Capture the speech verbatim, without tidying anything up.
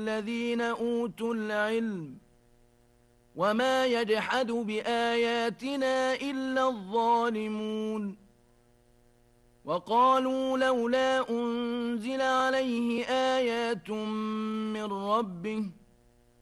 الذين أوتوا العلم وما يجحد بآياتنا إلا الظالمون وقالوا لولا أنزل عليه آيات من ربه